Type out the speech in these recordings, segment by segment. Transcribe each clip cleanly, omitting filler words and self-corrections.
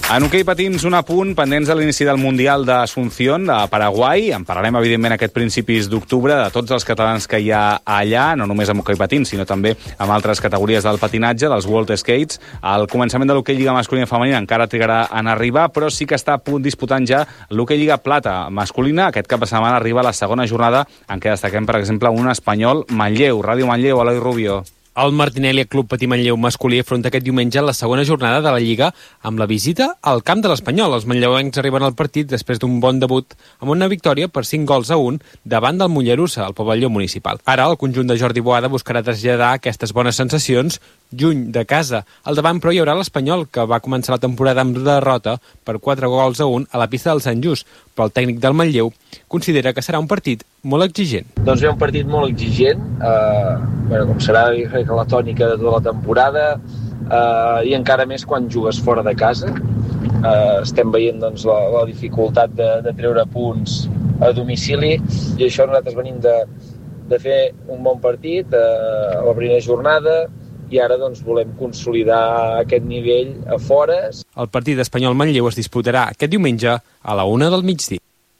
En hoquei patins, un apunt pendents de l'inici del Mundial d'Asunción de Paraguai. En parlarem, evidentment, aquest principis d'octubre de tots els catalans que hi ha allà, no només amb hoquei patins, sinó també amb altres categories del patinatge, dels World Skates. El començament de l'hoquei lliga masculina i femenina encara trigarà en arribar, però sí que està a punt disputant ja l'hoquei lliga plata masculina. Aquest cap de setmana arriba la segona jornada en què destaquem, per exemple, un espanyol, Manlleu. Ràdio Manlleu, Eloi Rubio. El Martinelli Club Patí Manlleu masculí afronta aquest diumenge la segona jornada de la Lliga amb la visita al camp de l'Espanyol. Els manlleuencs arriben al partit després d'un bon debut amb una victòria per 5-1 davant del Mollerussa, al pavelló municipal. Ara el conjunt de Jordi Boada buscarà traslladar aquestes bones sensacions lluny de casa. Al davant, però, hi haurà l'Espanyol, que va començar la temporada amb derrota per 4-1 a la pista del Sant Just, però el tècnic del Manlleu considera que serà un partit molt exigent. Doncs ve un partit molt exigent, com serà la tònica de tota la temporada, i encara més quan jugues fora de casa. Estem veient doncs, la dificultat de treure punts a domicili, i això nosaltres venim de fer un bon partit a la primera jornada, i ara doncs, volem consolidar aquest nivell a fores. El partit Espanyol-Manlleu es disputarà aquest diumenge a la 1 del migdia.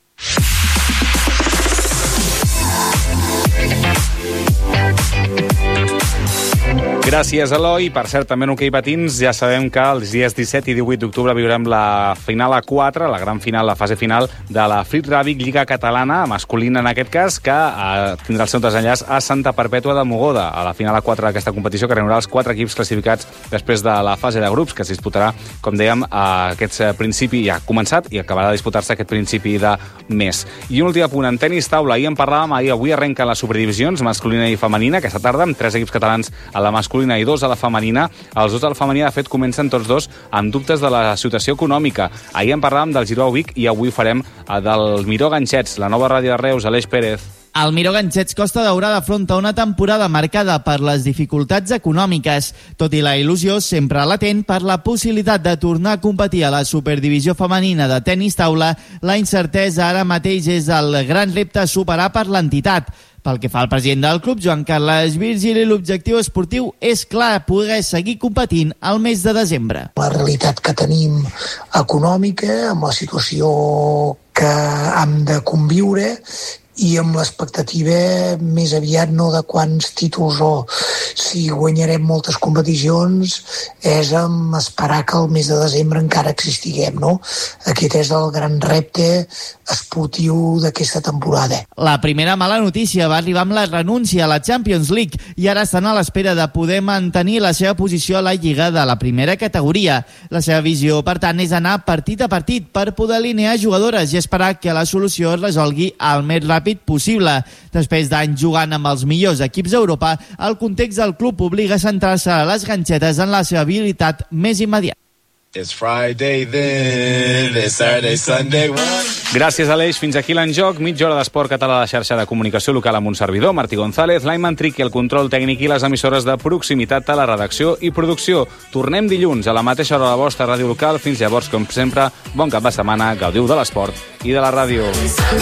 Gràcies, Eloi. Per cert, també en hoquei patins ja sabem que els dies 17 i 18 d'octubre viurem la final A4, la gran final, la fase final de la Frit Ràbic Lliga Catalana, masculina en aquest cas, que tindrà el seu desenllaç a Santa Perpètua de Mogoda, a la final A4 d'aquesta competició, que reunirà els 4 equips classificats després de la fase de grups, que es disputarà, com dèiem, aquest principi ja ha començat i acabarà de disputar-se aquest principi de mes. I un últim apunt, en tenis taula, ahir en parlàvem, avui arrenquen les superdivisions masculina i femenina, aquesta tarda, amb 3 equips catalans a la masculina i 2 a la femenina. Els 2 de la femenina, de fet, comencen tots dos amb dubtes de la situació econòmica. Ahir en parlàvem del Girona Vic i avui farem del Miró Ganxets, la nova ràdio de Reus, Aleix Pérez. El Miró Ganxets Costa Daurada afronta una temporada marcada per les dificultats econòmiques, tot i la il·lusió sempre latent per la possibilitat de tornar a competir a la superdivisió femenina de tenis taula. La incertesa ara mateix és el gran repte a superar per l'entitat. Pel que fa al president del club, Joan Carles Virgili, l'objectiu esportiu és clar, poder seguir competint al mes de desembre. La realitat que tenim econòmica, amb la situació que hem de conviure i amb l'expectativa més aviat no de quants títols o si guanyarem moltes competicions, és amb esperar que el mes de desembre encara existiguem, no? Aquest és el gran repte esportiu d'aquesta temporada. La primera mala notícia va arribar amb la renúncia a la Champions League i ara estan a l'espera de poder mantenir la seva posició a la Lliga de la primera categoria. La seva visió, per tant, és anar partit a partit per poder alinear jugadores i esperar que la solució es resolgui al més ràpid possible. Després d'anys jugant amb els millors equips d'Europa, el context del club obliga a centrar-se a les ganxetes en la seva habilitat més immediata. It's Friday then, it's Saturday, Sunday. Gràcies, Aleix. Fins aquí l'enjoc. Mitja hora d'esport català de xarxa de comunicació local amb un servidor, Martí González, l'Aiman Triqui, el control tècnic i les emissores de proximitat a la redacció i producció. Tornem dilluns a la mateixa hora a la vostra ràdio local. Fins llavors, com sempre, bon cap de setmana, gaudiu de l'esport i de la ràdio.